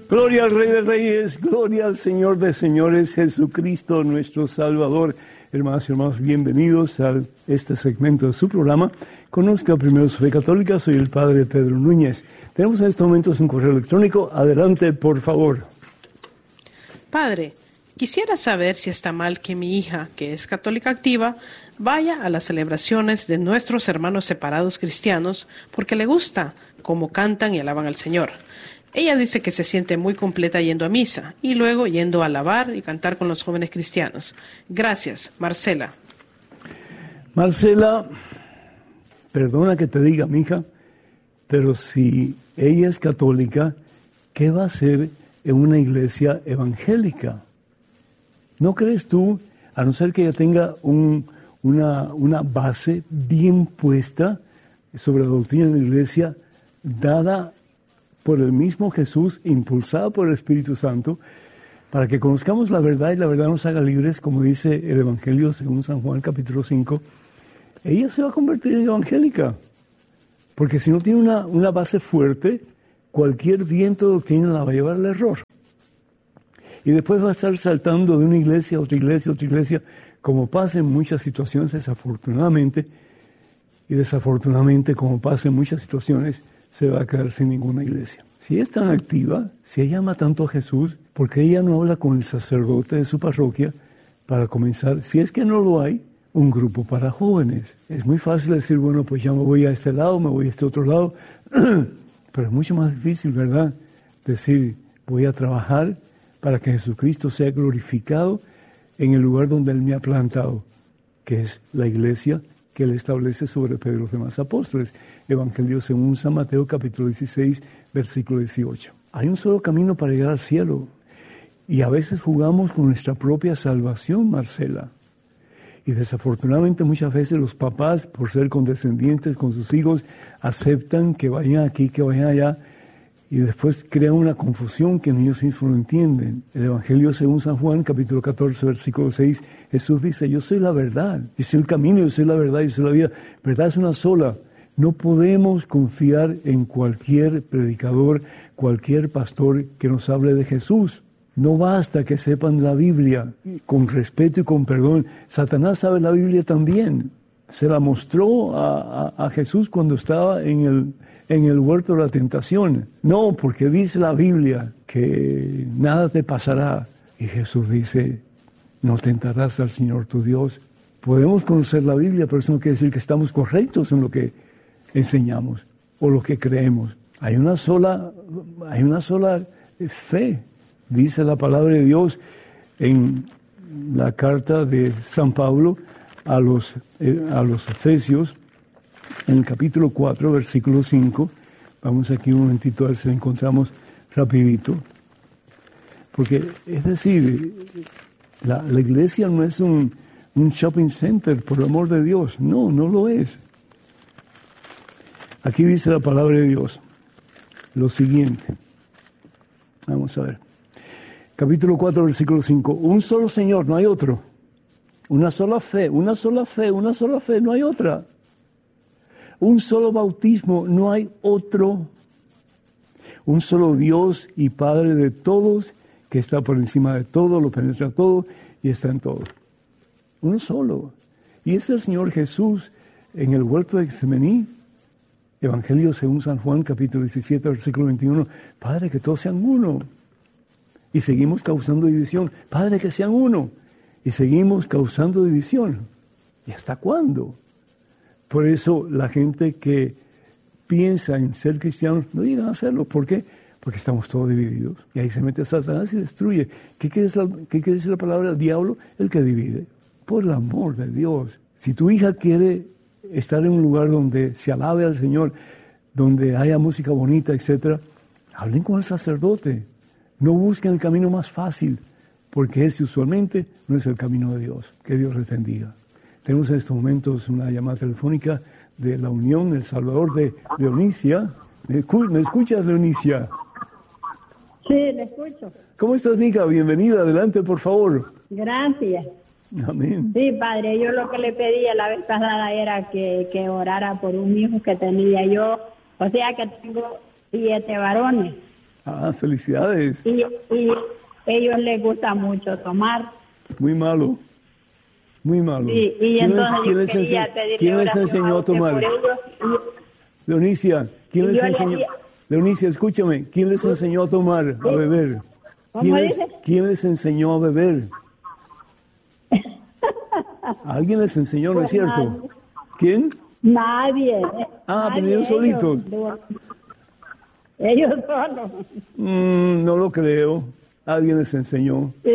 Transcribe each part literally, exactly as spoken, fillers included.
Gloria al Rey de Reyes, gloria al Señor de Señores, Jesucristo, nuestro Salvador. Hermanos y hermanos, bienvenidos a este segmento de su programa. Conozca primero su fe católica, soy el Padre Pedro Núñez. Tenemos en estos momentos un correo electrónico. Adelante, por favor. Padre, quisiera saber si está mal que mi hija, que es católica activa, vaya a las celebraciones de nuestros hermanos separados cristianos porque le gusta cómo cantan y alaban al Señor. Ella dice que se siente muy completa yendo a misa y luego yendo a alabar y cantar con los jóvenes cristianos. Gracias, Marcela. Marcela, perdona que te diga, mija, pero si ella es católica, ¿qué va a hacer en una iglesia evangélica? ¿No crees tú, a no ser que ella tenga un, una, una base bien puesta sobre la doctrina de la iglesia, dada por el mismo Jesús, impulsada por el Espíritu Santo, para que conozcamos la verdad y la verdad nos haga libres, como dice el Evangelio según San Juan capítulo cinco, ella se va a convertir en evangélica, porque si no tiene una, una base fuerte, cualquier viento de doctrina la va a llevar al error. Y después va a estar saltando de una iglesia a otra iglesia a otra iglesia, como pasa en muchas situaciones desafortunadamente, y desafortunadamente como pasa en muchas situaciones, se va a quedar sin ninguna iglesia. Si es tan activa, si ella ama tanto a Jesús, ¿por qué ella no habla con el sacerdote de su parroquia para comenzar, si es que no lo hay, un grupo para jóvenes? Es muy fácil decir, bueno, pues ya me voy a este lado, me voy a este otro lado, pero es mucho más difícil, ¿verdad? Decir, voy a trabajar para que Jesucristo sea glorificado en el lugar donde Él me ha plantado, que es la iglesia que Él establece sobre Pedro y los demás apóstoles. Evangelio según San Mateo, capítulo dieciséis, versículo dieciocho. Hay un solo camino para llegar al cielo, y a veces jugamos con nuestra propia salvación, Marcela. Y desafortunadamente muchas veces los papás, por ser condescendientes con sus hijos, aceptan que vayan aquí, que vayan allá, y después crean una confusión que ellos mismos no entienden. El Evangelio según San Juan, capítulo catorce, versículo seis, Jesús dice, yo soy la verdad, yo soy el camino, yo soy la verdad, yo soy la vida. Verdad es una sola. No podemos confiar en cualquier predicador, cualquier pastor que nos hable de Jesús. No basta que sepan la Biblia con respeto y con perdón. Satanás sabe la Biblia también. Se la mostró a, a, a Jesús cuando estaba en el, en el huerto de la tentación. No, porque dice la Biblia que nada te pasará. Y Jesús dice, no tentarás al Señor tu Dios. Podemos conocer la Biblia, pero eso no quiere decir que estamos correctos en lo que enseñamos o lo que creemos. Hay una sola, hay una sola fe. Dice la palabra de Dios en la carta de San Pablo a los, eh, a los Efesios, en el capítulo cuatro, versículo cinco. Vamos aquí un momentito a ver si lo encontramos rapidito. Porque, es decir, la, la iglesia no es un, un shopping center, por el amor de Dios. No, no lo es. Aquí dice la palabra de Dios lo siguiente. Vamos a ver. Capítulo cuatro, versículo cinco. Un solo Señor, no hay otro. Una sola fe, una sola fe, una sola fe, no hay otra. Un solo bautismo, no hay otro. Un solo Dios y Padre de todos, que está por encima de todo, lo penetra todo y está en todo. Uno solo. Y es el Señor Jesús en el huerto de Getsemaní. Evangelio según San Juan, capítulo diecisiete, versículo veintiuno. Padre, que todos sean uno. Y seguimos causando división. Padre, que sean uno. Y seguimos causando división. ¿Y hasta cuándo? Por eso la gente que piensa en ser cristianos no llegan a hacerlo. ¿Por qué? Porque estamos todos divididos. Y ahí se mete Satanás y destruye. ¿Qué quiere decir, qué quiere decir la palabra del diablo? El que divide. Por el amor de Dios. Si tu hija quiere estar en un lugar donde se alabe al Señor, donde haya música bonita, etcétera, hablen con el sacerdote. No busquen el camino más fácil, porque ese usualmente no es el camino de Dios. Que Dios les bendiga. Tenemos en estos momentos una llamada telefónica de la Unión El Salvador de Leonicia. ¿Me escuchas, Leonicia? Sí, le escucho. ¿Cómo estás, mija? Bienvenida. Adelante, por favor. Gracias. Amén. Sí, padre, yo lo que le pedía la vez pasada era que, que orara por un hijo que tenía yo. O sea que tengo siete varones. Ah, felicidades. Y, y ellos les gusta mucho tomar. Muy malo. Muy malo. Sí, y ¿Quién entonces les, quién yo les, quería ense- pedirle ¿quién les oración enseñó a usted tomar? por ellos. Leonicia, ¿quién Y les yo le enseñó? había- Leonicia, escúchame, ¿quién les enseñó a tomar, a beber? ¿Cómo ¿Quién les, dice? ¿Quién les enseñó a beber? Alguien les enseñó, ¿no es Pues cierto? nadie. ¿Quién? Nadie. Ah, nadie, aprendieron solitos. Ellos, ellos solos. Mm, no lo creo. Alguien les enseñó. Sí,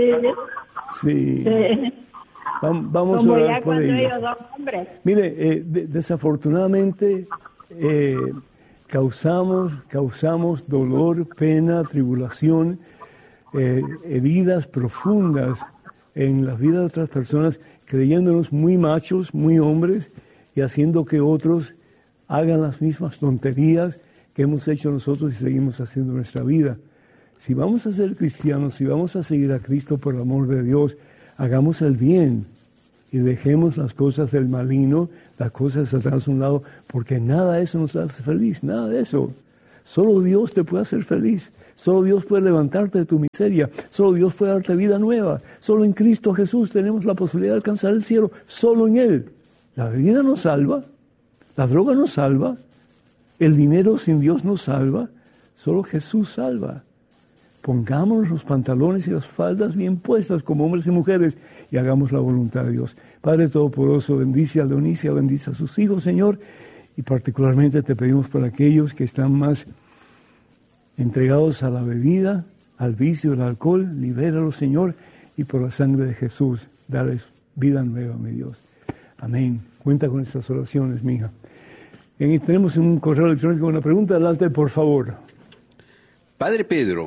Sí. sí. Vam- Vamos Como a ya orar por cuando ellos. ellos son hombres. Mire, eh, de- desafortunadamente eh, causamos, causamos dolor, pena, tribulación, eh, heridas profundas en la vida de otras personas, creyéndonos muy machos, muy hombres, y haciendo que otros hagan las mismas tonterías que hemos hecho nosotros y seguimos haciendo en nuestra vida. Si vamos a ser cristianos, si vamos a seguir a Cristo por el amor de Dios, hagamos el bien y dejemos las cosas del maligno, las cosas de Satanás a un lado, porque nada de eso nos hace feliz, nada de eso. Solo Dios te puede hacer feliz, solo Dios puede levantarte de tu miseria, solo Dios puede darte vida nueva, solo en Cristo Jesús tenemos la posibilidad de alcanzar el cielo, solo en Él. La bebida nos salva, la droga nos salva, el dinero sin Dios nos salva, solo Jesús salva. Pongamos los pantalones y las faldas bien puestas como hombres y mujeres y hagamos la voluntad de Dios. Padre Todopoderoso, bendice a Leonicia, bendice a sus hijos, Señor, y particularmente te pedimos por aquellos que están más entregados a la bebida, al vicio, al alcohol, libéralos, Señor, y por la sangre de Jesús, darles vida nueva, mi Dios. Amén. Cuenta con estas oraciones, mi hija. Y tenemos un correo electrónico, una pregunta, adelante, por favor. Padre Pedro,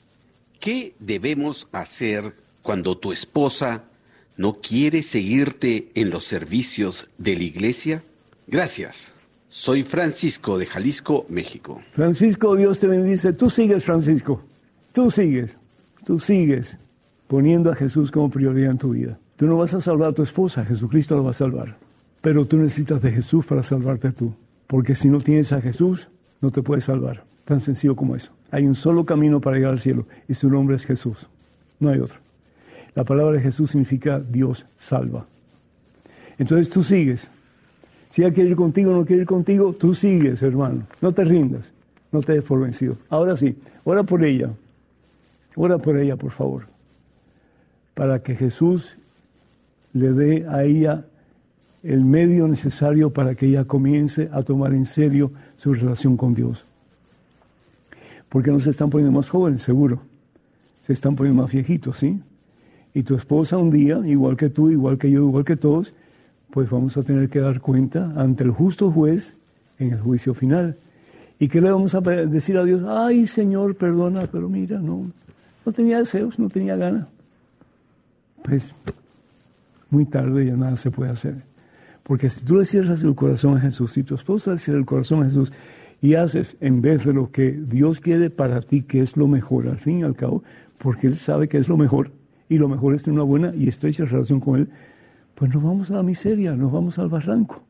¿qué debemos hacer cuando tu esposa no quiere seguirte en los servicios de la iglesia? Gracias. Soy Francisco de Jalisco, México. Francisco, Dios te bendice. Tú sigues, Francisco. Tú sigues. Tú sigues poniendo a Jesús como prioridad en tu vida. Tú no vas a salvar a tu esposa, Jesucristo la va a salvar. Pero tú necesitas de Jesús para salvarte tú. Porque si no tienes a Jesús, no te puedes salvar. Tan sencillo como eso. Hay un solo camino para llegar al cielo y su nombre es Jesús. No hay otro. La palabra de Jesús significa Dios salva. Entonces tú sigues. Si ella quiere ir contigo o no quiere ir contigo, tú sigues, hermano. No te rindas. No te des por vencido. Ahora sí, ora por ella. Ora por ella, por favor. Para que Jesús le dé a ella el medio necesario para que ella comience a tomar en serio su relación con Dios. Porque no se están poniendo más jóvenes, seguro. Se están poniendo más viejitos, ¿sí? Y tu esposa un día, igual que tú, igual que yo, igual que todos, pues vamos a tener que dar cuenta ante el justo juez en el juicio final. ¿Y qué le vamos a decir a Dios? Ay, Señor, perdona, pero mira, no, no tenía deseos, no tenía ganas. Pues muy tarde ya nada se puede hacer. Porque si tú le cierras el corazón a Jesús, si tu esposa le cierra el corazón a Jesús y haces en vez de lo que Dios quiere para ti, que es lo mejor, al fin y al cabo, porque Él sabe que es lo mejor, y lo mejor es tener una buena y estrecha relación con Él, pues nos vamos a la miseria, nos vamos al barranco.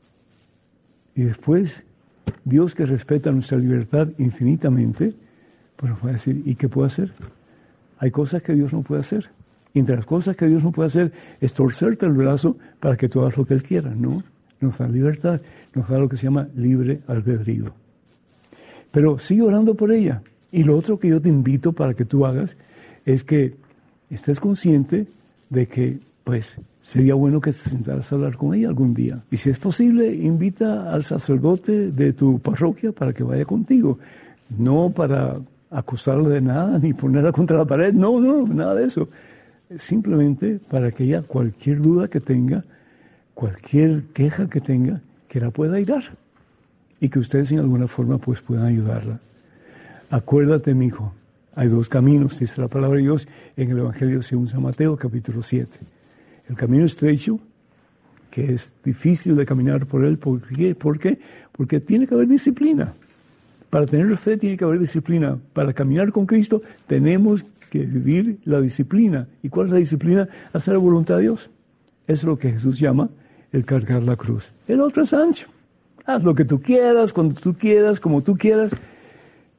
Y después, Dios, que respeta nuestra libertad infinitamente, pues nos va a decir, ¿y qué puedo hacer? Hay cosas que Dios no puede hacer. Y entre las cosas que Dios no puede hacer es torcerte el brazo para que tú hagas lo que Él quiera, ¿no? Nos da libertad, nos da lo que se llama libre albedrío. Pero sigue orando por ella. Y lo otro que yo te invito para que tú hagas es que estés consciente de que, pues, sería bueno que te sentaras a hablar con ella algún día. Y si es posible, invita al sacerdote de tu parroquia para que vaya contigo. No para acusarla de nada, ni ponerla contra la pared, no, no, nada de eso. Simplemente para que ella, cualquier duda que tenga, cualquier queja que tenga, que la pueda airar. Y que ustedes en alguna forma pues puedan ayudarla. Acuérdate, mi hijo, hay dos caminos, dice la palabra de Dios en el Evangelio según San Mateo, capítulo siete. El camino estrecho, que es difícil de caminar por él. ¿Por qué? ¿Por qué? Porque tiene que haber disciplina. Para tener fe tiene que haber disciplina. Para caminar con Cristo tenemos que vivir la disciplina. ¿Y cuál es la disciplina? Hacer la voluntad de Dios. Eso es lo que Jesús llama el cargar la cruz. El otro es ancho. Haz lo que tú quieras, cuando tú quieras, como tú quieras.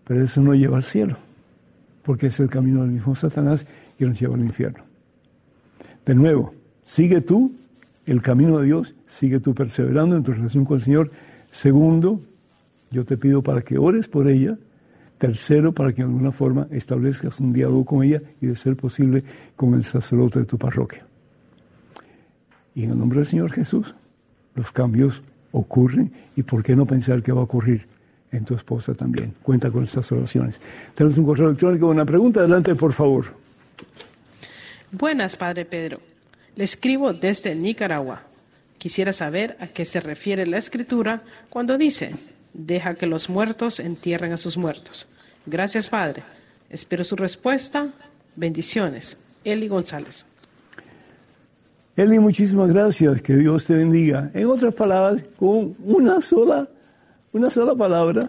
Pero eso no lleva al cielo, porque es el camino del mismo Satanás que nos lleva al infierno. De nuevo, sigue tú el camino de Dios, sigue tú perseverando en tu relación con el Señor. Segundo, yo te pido para que ores por ella. Tercero, para que de alguna forma establezcas un diálogo con ella y, de ser posible, con el sacerdote de tu parroquia. Y en el nombre del Señor Jesús, los cambios ocurren, y por qué no pensar que va a ocurrir en tu esposa también. Cuenta con estas oraciones. Tenemos un correo electrónico con una pregunta. Adelante, por favor. Buenas, Padre Pedro. Le escribo desde Nicaragua. Quisiera saber a qué se refiere la Escritura cuando dice: deja que los muertos entierren a sus muertos. Gracias, Padre. Espero su respuesta. Bendiciones. Eli González. Eli, muchísimas gracias. Que Dios te bendiga. En otras palabras, con una sola, una sola palabra: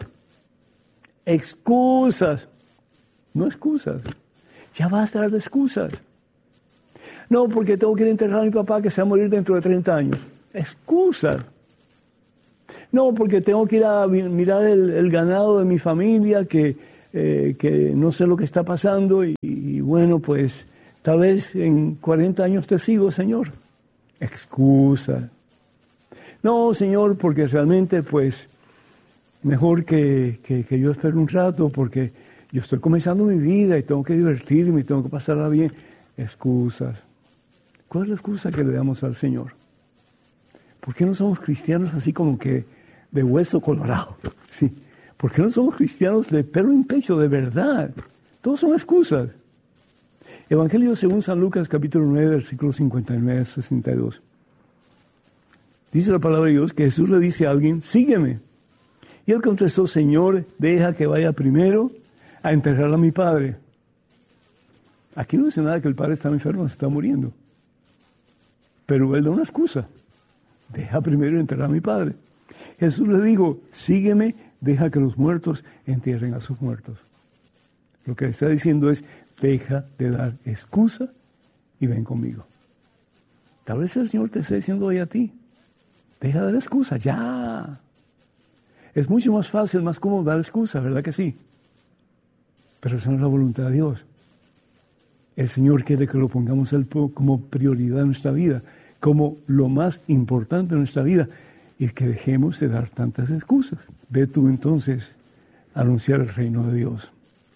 excusas. No excusas. Ya basta de excusas. No, porque tengo que ir a enterrar a mi papá que se va a morir dentro de treinta años. Excusas. No, porque tengo que ir a mirar el, el ganado de mi familia, que, eh, que no sé lo que está pasando, y, y bueno, pues tal vez en cuarenta años te sigo, Señor. Excusa. No, Señor, porque realmente pues mejor que, que, que yo espere un rato, porque yo estoy comenzando mi vida y tengo que divertirme y tengo que pasarla bien. Excusas. ¿Cuál es la excusa que le damos al Señor? ¿Por qué no somos cristianos así como que de hueso colorado? ¿Sí? ¿Por qué no somos cristianos de pelo en pecho, de verdad? Todos son excusas. Evangelio según San Lucas, capítulo nueve, versículos cincuenta y nueve a sesenta y dos. Dice la palabra de Dios que Jesús le dice a alguien: sígueme. Y él contestó: Señor, deja que vaya primero a enterrar a mi padre. Aquí no dice nada que el padre está enfermo, se está muriendo. Pero él da una excusa: deja primero enterrar a mi padre. Jesús le dijo: sígueme, deja que los muertos entierren a sus muertos. Lo que está diciendo es: deja de dar excusa y ven conmigo. Tal vez el Señor te esté diciendo hoy a ti: deja de dar excusa, ya. Es mucho más fácil, más cómodo dar excusa, ¿verdad que sí? Pero esa no es la voluntad de Dios. El Señor quiere que lo pongamos como prioridad en nuestra vida, como lo más importante en nuestra vida, y que dejemos de dar tantas excusas. Ve tú entonces a anunciar el reino de Dios.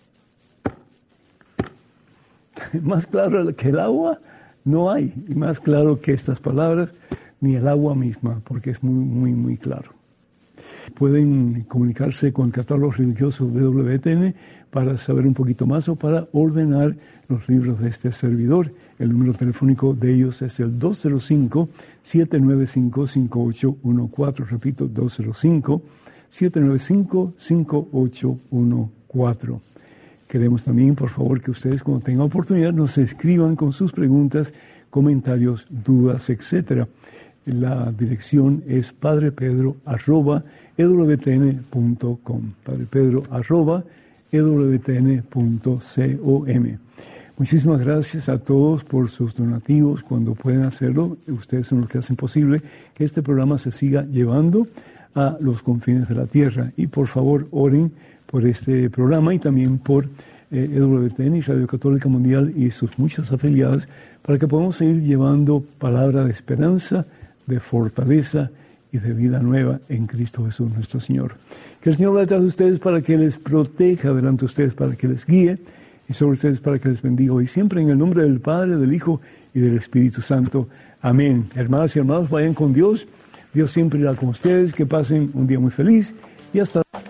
Más claro que el agua no hay, y más claro que estas palabras, ni el agua misma, porque es muy, muy, muy claro. Pueden comunicarse con el catálogo religioso de W T N para saber un poquito más o para ordenar los libros de este servidor. El número telefónico de ellos es el dos cero cinco, siete nueve cinco, cinco ocho uno cuatro. Repito, dos cero cinco, siete nueve cinco, cinco ocho uno cuatro. Queremos también, por favor, que ustedes, cuando tengan oportunidad, nos escriban con sus preguntas, comentarios, dudas, etcétera. La dirección es padrepedro arroba e w t n punto com. padrepedro arroba e w t n punto com. Muchísimas gracias a todos por sus donativos. Cuando pueden hacerlo, ustedes son los que hacen posible que este programa se siga llevando a los confines de la tierra. Y por favor, oren por este programa y también por eh, E W T N y Radio Católica Mundial y sus muchas afiliadas, para que podamos seguir llevando palabra de esperanza, de fortaleza y de vida nueva en Cristo Jesús nuestro Señor. Que el Señor vaya detrás de ustedes para que les proteja, delante de ustedes para que les guíe, y sobre ustedes para que les bendiga hoy siempre, en el nombre del Padre, del Hijo y del Espíritu Santo. Amén. Hermanas y hermanos, vayan con Dios. Dios siempre irá con ustedes. Que pasen un día muy feliz y hasta